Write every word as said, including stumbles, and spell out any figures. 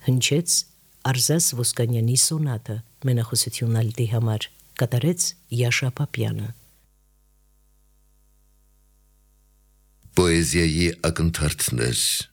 հնչեց Արզաս Ոսկանյանի սոնատը մենախոսություն ալտի համար, կատարեց Յաշա Պապյանը։ Պոեզիայի ակնթարթներ